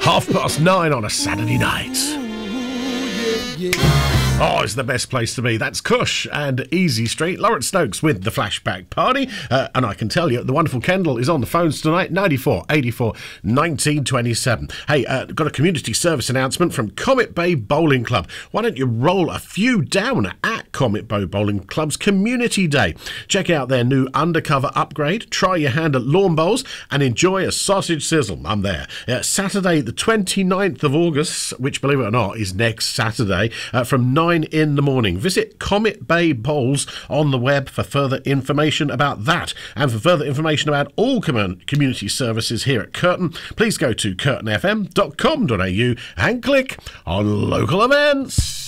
9:30 on a Saturday night. Oh, it's the best place to be. That's Cush and Easy Street. Lawrence Stokes with the Flashback Party. And I can tell you, the wonderful Kendall is on the phones tonight, 94 84 1927. Hey, got a community service announcement from Comet Bay Bowling Club. Why don't you roll a few down at Comet Bay Bowling Club's Community Day? Check out their new undercover upgrade, try your hand at lawn bowls, and enjoy a sausage sizzle. I'm there. Saturday, the 29th of August, which, believe it or not, is next Saturday, from 9 in the morning. Visit Comet Bay Bowls on the web for further information about that. And for further information about all community services here at Curtin, please go to curtinfm.com.au and click on local events.